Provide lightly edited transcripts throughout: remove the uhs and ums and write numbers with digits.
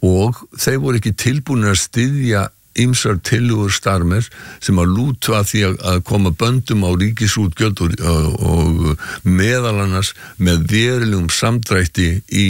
og þeir voru ekki tilbúnir að styðja ýmsar tillögur Starmer sem að lúta að því að koma böndum á ríkisútgjöld og meðal annars með verulegum samdrætti í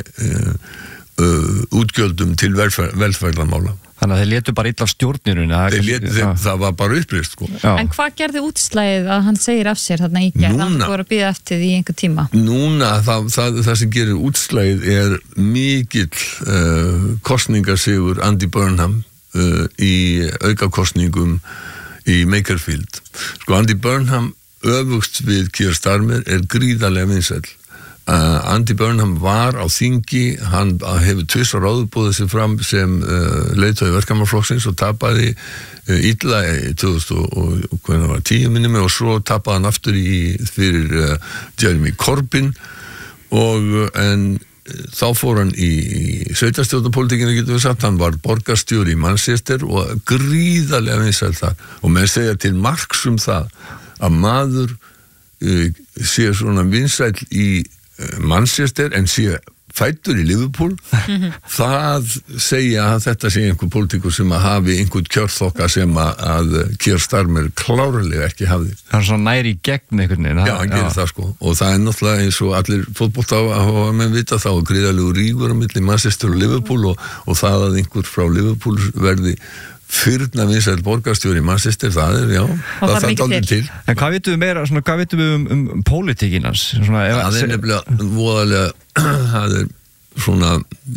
útgjöldum til velferðarmála. Þannig að þeir létu bara illa af stjórnirunni. Það var bara uppreist, sko. En hvað gerði útslagið að hann segir af sér þarna í gerð? Hann voru að bíða eftir því í einhver tíma. Núna, það sem gerir útslagið mikill kosningasigur Andy Burnham í aukakosningum í Makerfield. Sko, Andy Burnham öfugt við Keir Starmer gríðarlega vinsæll. Andy Burnham var á þingi, hann hefur tvisvar áður sig fram sem leiðtogi verkamannaflokksins og tapaði illa í 2010 minnum og svo tapaði hann aftur fyrir Jeremy Corbyn en þá fór hann í sveitarstjórnarpólitíkina, getum við sagt, hann var borgarstjóri í Manchester og gríðarlega vinsæll þar og menn segja til marks það að maður sé svona vinsæll í Manchester en sé fæddur í Liverpool það segja að þetta sé einhver pólitíkur sem að hafi einhvern kjörþokka sem að Keir Starmer klárlega ekki hafði. Hann svona næri í gegn einhvern veginn. Já, hann gerir það sko og það náttúrulega eins og allir fótbolta að menn vita þá gríðarlegu rígur á milli Manchester og Liverpool og það að einhver frá Liverpool verði fyrna vinsæll borgarstjóri í Manchester, það það þarf aldrei til. En hvað vitum við meira, hvað vitum við pólitíkin hans? Það nefnilega voðalega, það svona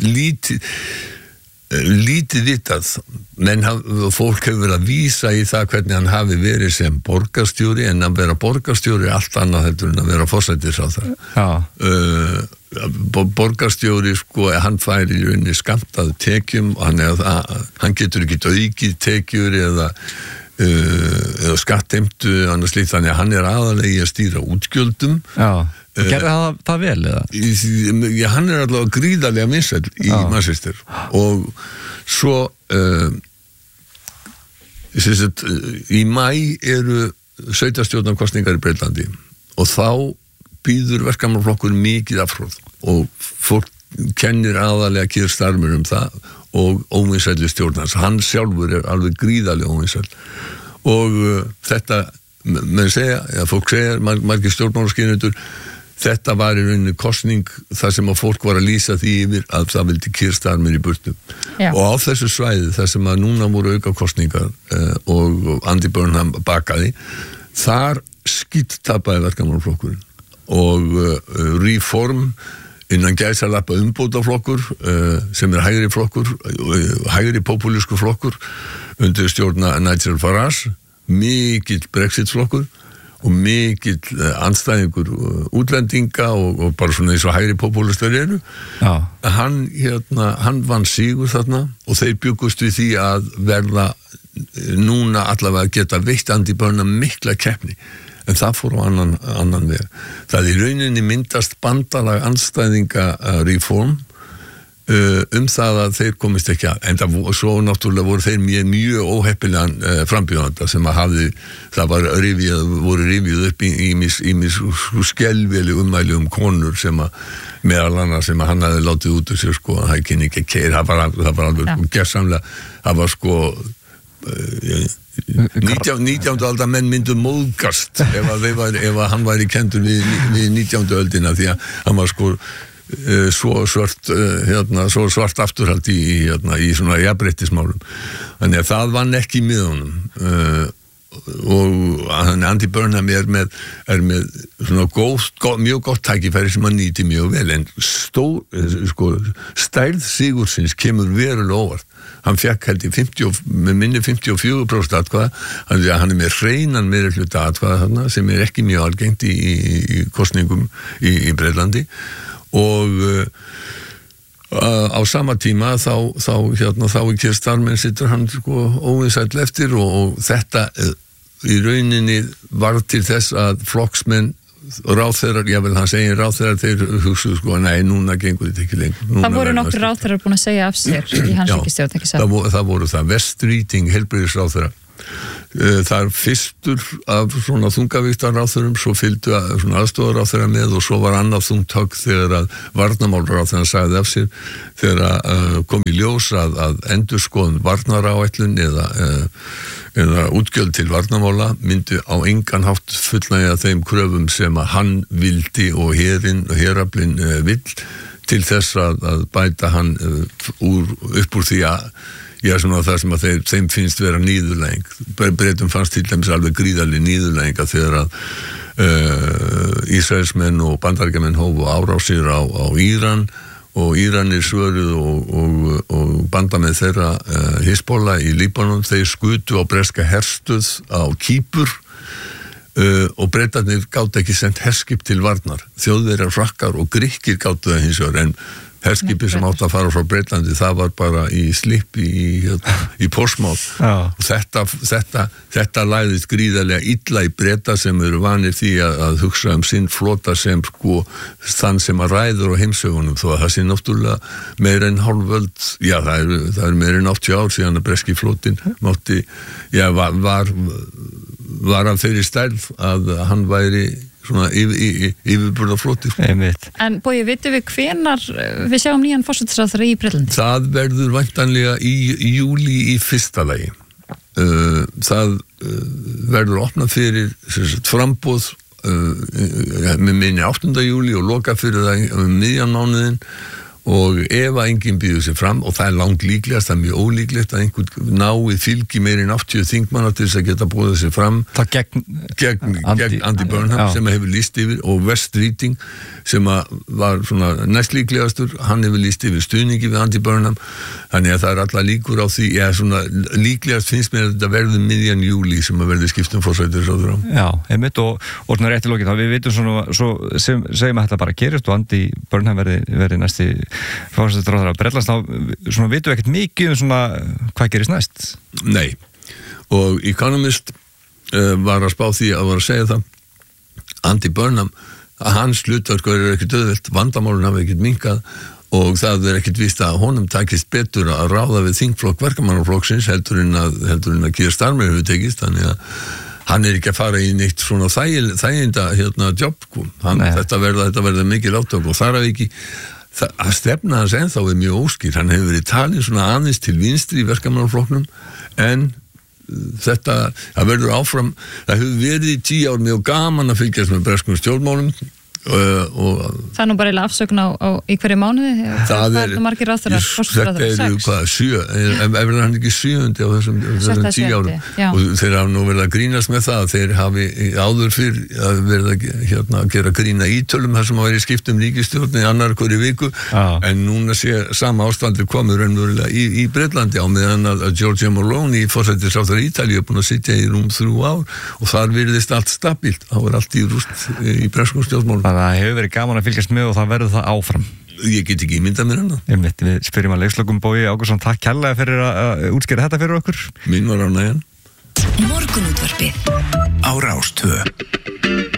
lítið vitað, menn fólk hefur verið að vísa í það hvernig hann hafi verið sem borgarstjóri en að vera borgarstjóri allt annað heldur en að vera forsætisráðherra. Borgarstjóri sko, hann fær í rauninni skammtað tekjum og hann getur ekki aukið tekjur eða skattheimtu annars slíkt, þannig að hann aðalega í að stýra útgjöldum. Gerði það vel eða? Já, hann allavega gríðarlega vinsæll í Manchester og svo í maí eru sveitarstjórnarkosningar í Breitlandi og þá býður verkamannaflokkur mikið afhróð og fólk kennir aðalega Keir Starmer það og óvinsælli stjórnans. Hann sjálfur alveg gríðarlega óvinsæll og þetta, fólk segja, margir stjórnmálaskynendur, þetta var í rauninni kosning þar sem að fólk var að lýsa því yfir að það vildi Keir Starmer í burtu. Og á þessu svæði, þar sem að núna voru auka kosningar og Andy Burnham bakaði, þar skíttapaði verkamannaflokkurinn og Reform innan gæsalappa umbótaflokkur sem hægri flokkur, hægri populísku flokkur undir stjórna Nigel Farage, mikill Brexit-flokkur og mikill andstæðingur útlendinga og bara svona eins og hægri populistar eru. Hann vann sigur þarna og þeir byggust við því að verða núna allavega geta veitt Andy Burnham mikla keppni. En það fór á annan veg. Það í rauninni myndast bandalag andstæðinga Reform það að þeir komist ekki að. En svo náttúrulega voru þeir mjög óheppilegan frambjóðanda sem að það voru rifjuð upp í skelveli ummæli konur sem að meðal annars sem að hann hafði látið út úr sér sko að það kynni ekki Keir, það var alveg gersamlega, það var sko 19. aldar menn myndu móðgast ef hann væri kenndur við 19. öldina því að hann var sko svo svart afturhald í svona jafnréttismálum. Þannig að það vann ekki í miðunum og Andy Burnham með svona mjög gott tækifæri sem hann nýti mjög vel en stærð sigursins kemur verulega óvart. Hann fekk held í 54% atkvæða, hann með hreinan meirihluta atkvæða þarna sem ekki mjög algengt í kosningum í Breitlandi og á sama tíma þá Keir Starmer sittur hann sko óvinsæll eftir og þetta í rauninni var til þess að flokksmenn ráðherrar, jável hans eigin ráðherrar þeir hugsuðu sko, nei, núna gengur þetta ekki lengur. Það voru nokkur ráðherrar búin að segja af sér í hans ríkisstjórn, ekki satt? Það voru West Streeting, heilbrigðisráðherra. Það fyrstur af svona þungavíktarráðherrum, svo fylgdu svona aðstoðarráðherra með og svo var annað þungt högg þegar að varnarmálráðherra sagði af sér þegar kom í ljós að endurskoðun varnaráætlun eða útgjöld til varnarmála myndi á engan hátt fullnægja þeim kröfum sem að hann vildi og heraflinn vill til þess að bæta hann upp úr því að svona það sem að þeim finnst vera niðurlæging. Bretum fannst til dæmis alveg gríðarleg niðurlæging að þegar að Ísraelsmenn og Bandaríkjamenn hófu árásir á Íran og Íranir svöruð og bandamenn þeirra Hizbollah í Líbanon, þeir skutu á breska herstöð á Kýpur og Bretarnir gátu ekki sent herskip til varnar. Þjóðverjar, Frakkar og Grikkir gátu það hins vegar, en herskipi sem átt að fara frá Breitlandi, það var bara í slipp í Portsmouth. Og þetta læðist gríðarlega illa í Breta sem eru vanir því að hugsa sinn flota sem þann sem að ræður á heimsögunum, þó að það sé náttúrulega meira en hálföld, það er meira en 80 ár síðan að breski flotinn var af þeirri stærð að hann væri svona yfirburðafloti. En Bogi, vitum við hvenar við sjáum nýjan forsætisráðherra í Bretlandi? Það verður væntanlega í júlí í fyrsta lagi. Það verður opnað fyrir framboð með minni 8. júlí og loka fyrir það miðjan mánuðinn. Og ef að enginn býður sér fram, og það er langt líklegast, það er mjög ólíklegt að einhvern nái fylgi meirinn 80 þingmanna til þess að geta búið sér fram gegn Andy Burnham sem hefur lýst yfir, og West Reading sem var svona næst líklegastur, hann hefur lýst yfir stuðningi við Andy Burnham, þannig að það er alla líkur á því, svona líklegast finnst mér að þetta verður miðjan júlí sem að verður skiptum forsætisráðherra. Já, einmitt, og svona rétt í lokin, þá við vitum svona, svo segjum að þetta bara gerist og Andy Burnham verði næsti forsætisráðherra Bretlands, þá svona vitum við ekkert mikið svona hvað gerist næst. Nei, og Economist var að spá því að segja það, Andy Burnham, að hans hlutverk er ekkert auðvelt, vandamálun hafa ekkert minkað og það er ekkert víst að honum takist betur að ráða við þingflokk verkamannaflokksins heldur en að Keir Starmer hefur tekist, þannig að hann er ekki að fara í neitt svona þæginda jobb, þetta verða mikið átök og þar af ekki að stefna hans ennþá er mjög óskýr. Hann hefur verið talin svona aðeins til vinstri í verkamannaflokknum, en það verður áfram, það hefur verið í 10 ár mjög gaman að fylgjast með breskum stjórnmálum og það er nú bara eiginlega afsögn í hverju mánuði það er margir ráðherrar þetta eru hvað, 7 ef er hann ekki 7. á þessum 10 árum og þeir hafa nú verið að grínast með það, þeir hafi áður fyrr að verið að gera grína ítölum þar sem að vera í skiptum ríkisstjórn í annar hverju viku, en núna sé sama ástandi komur raunverulega í Bretlandi á meðan að Giorgia Meloni forsætisráðherra Ítalíu er búin að sitja í rúm 3 ár og þar virðist allt stabílt, þá er allt í rúst í breskum stjórnmálum. Það hefur verið gaman að fylgjast með og það verður það áfram. Ég get ekki ímyndað mér annað. Við spyrjum að leikslokum Bogi Ágústsson, takk kærlega fyrir að útskýra þetta fyrir okkur. Mín var ánægjan. Morgunútvarpið á Rás 2.